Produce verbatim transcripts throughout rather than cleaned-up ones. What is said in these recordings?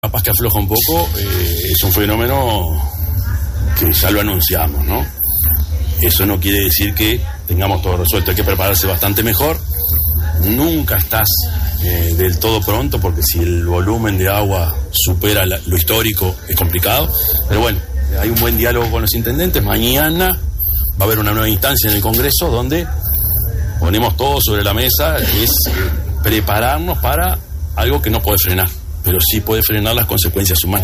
Capaz que afloja un poco, eh, es un fenómeno que ya lo anunciamos, ¿no? Eso no quiere decir que tengamos todo resuelto, hay que prepararse bastante mejor. Nunca estás eh, del todo pronto, porque si el volumen de agua supera la, lo histórico, es complicado. Pero bueno, hay un buen diálogo con los intendentes. Mañana va a haber una nueva instancia en el Congreso donde ponemos todo sobre la mesa, es eh, prepararnos para algo que no puede frenar, pero sí puede frenar las consecuencias humanas.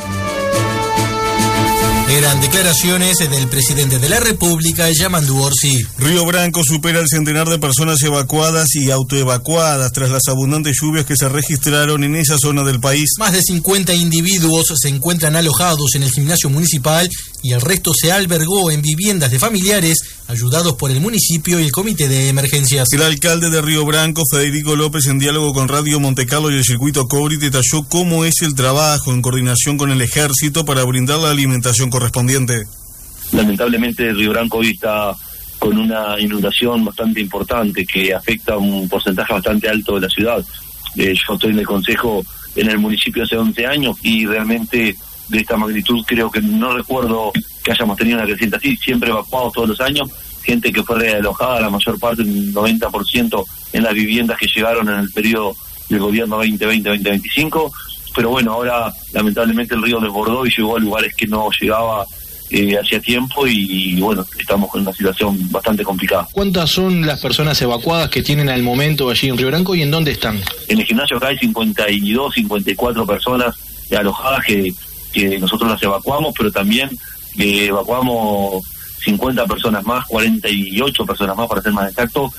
Eran declaraciones del presidente de la República, Yamandu Orsi. Río Branco supera el centenar de personas evacuadas y autoevacuadas tras las abundantes lluvias que se registraron en esa zona del país. Más de cincuenta individuos se encuentran alojados en el gimnasio municipal y el resto se albergó en viviendas de familiares, ayudados por el municipio y el comité de emergencias. El alcalde de Río Branco, Federico López, en diálogo con Radio Montecarlo y el circuito Cobri, detalló cómo es el trabajo en coordinación con el ejército para brindar la alimentación correspondiente. Lamentablemente Río Branco hoy está con una inundación bastante importante que afecta a un porcentaje bastante alto de la ciudad. Eh, yo estoy en el consejo en el municipio hace once años y realmente de esta magnitud creo que no recuerdo que hayamos tenido una creciente así, siempre evacuados todos los años, gente que fue realojada, la mayor parte, un noventa por ciento en las viviendas que llegaron en el periodo del gobierno veinte veinte a veinte veinticinco, pero bueno, ahora lamentablemente el río desbordó y llegó a lugares que no llegaba eh, hacía tiempo y, y bueno, estamos en una situación bastante complicada. ¿Cuántas son las personas evacuadas que tienen al momento allí en Río Branco y en dónde están? En el gimnasio acá hay cincuenta y dos, cincuenta y cuatro personas alojadas que que nosotros las evacuamos, pero también eh, evacuamos cincuenta personas más, cuarenta y ocho personas más para ser más exacto,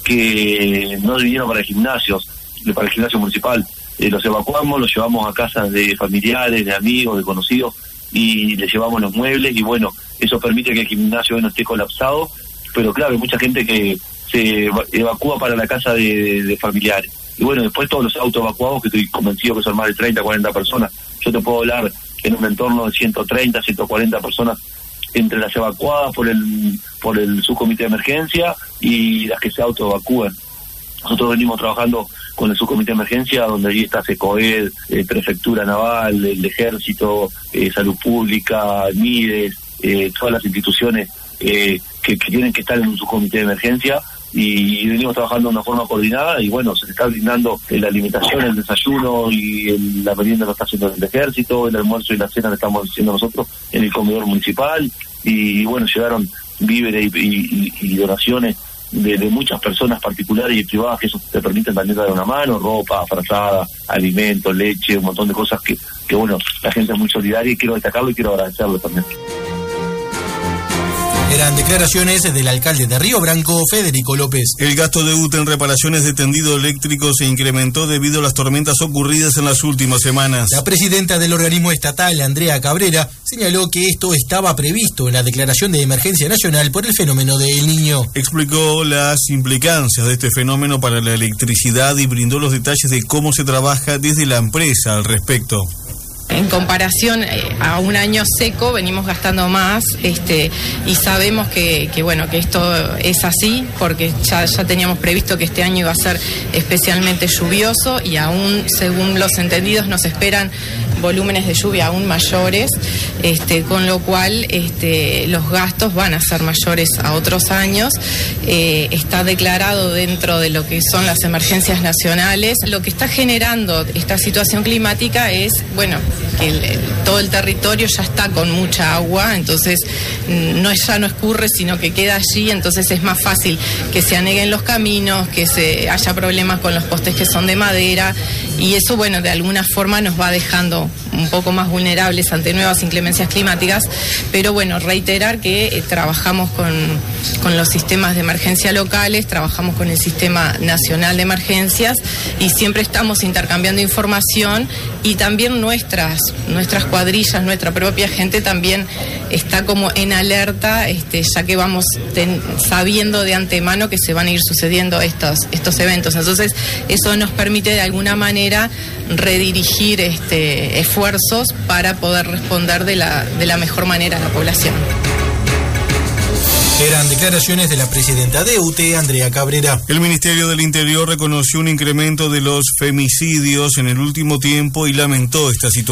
que no vinieron para el gimnasio, para el gimnasio municipal. Eh, los evacuamos, los llevamos a casas de familiares, de amigos, de conocidos, y les llevamos los muebles, y bueno, eso permite que el gimnasio hoy no esté colapsado, pero claro, hay mucha gente que se evacúa para la casa de, de, de familiares. Y bueno, después todos los autos evacuados, que estoy convencido que son más de treinta, cuarenta personas. Yo te puedo hablar en un entorno de ciento treinta, ciento cuarenta personas entre las evacuadas por el por el subcomité de emergencia y las que se autoevacúan. Nosotros venimos trabajando con el subcomité de emergencia, donde allí está SECOED, eh, Prefectura Naval, el Ejército, eh, Salud Pública, MIDES, eh, todas las instituciones eh, que, que tienen que estar en un subcomité de emergencia, y venimos trabajando de una forma coordinada y bueno, se está brindando la alimentación, el desayuno y el, la merienda lo está haciendo el ejército, el almuerzo y la cena lo estamos haciendo nosotros en el comedor municipal y, y bueno, llegaron víveres y, y, y donaciones de, de muchas personas particulares y privadas que eso te permiten también dar una mano, ropa, frazada, alimentos, leche, un montón de cosas que, que bueno, la gente es muy solidaria y quiero destacarlo y quiero agradecerlo también. Eran declaraciones del alcalde de Río Branco, Federico López. El gasto de U T E en reparaciones de tendido eléctrico se incrementó debido a las tormentas ocurridas en las últimas semanas. La presidenta del organismo estatal, Andrea Cabrera, señaló que esto estaba previsto en la declaración de emergencia nacional por el fenómeno de El Niño. Explicó las implicancias de este fenómeno para la electricidad y brindó los detalles de cómo se trabaja desde la empresa al respecto. En comparación a un año seco venimos gastando más, este, y sabemos que, que bueno que esto es así porque ya, ya teníamos previsto que este año iba a ser especialmente lluvioso y aún según los entendidos nos esperan volúmenes de lluvia aún mayores, este, con lo cual este, los gastos van a ser mayores a otros años. Eh, está declarado dentro de lo que son las emergencias nacionales. Lo que está generando esta situación climática es, bueno, que el, el, todo el territorio ya está con mucha agua, entonces no ya no escurre, sino que queda allí, entonces es más fácil que se aneguen los caminos, que se haya problemas con los postes que son de madera, y eso, bueno, de alguna forma nos va dejando un poco más vulnerables ante nuevas inclemencias climáticas, pero bueno, reiterar que eh, trabajamos con, con los sistemas de emergencia locales, trabajamos con el Sistema Nacional de Emergencias y siempre estamos intercambiando información y también nuestras, nuestras cuadrillas, nuestra propia gente también está como en alerta, este, ya que vamos ten, sabiendo de antemano que se van a ir sucediendo estos, estos eventos. Entonces, eso nos permite de alguna manera redirigir este, esfuerzos para poder responder de la, de la mejor manera a la población. Eran declaraciones de la presidenta de U T E, Andrea Cabrera. El Ministerio del Interior reconoció un incremento de los femicidios en el último tiempo y lamentó esta situación.